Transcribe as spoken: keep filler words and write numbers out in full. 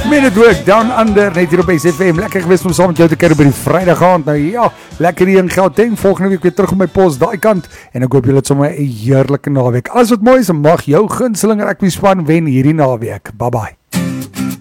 minute work down under, net hier op S F M. Lekker geweest om saam met jou te keer by die Vrydag aand. Nou ja, lekker hier in Gauteng. Volgende week weer terug op my pos daai kant. En ek hoop julle het sommer 'n heerlike naweek. Alles wat mooi is, mag jou gunsteling rugby span wen hierdie naweek. Bye bye.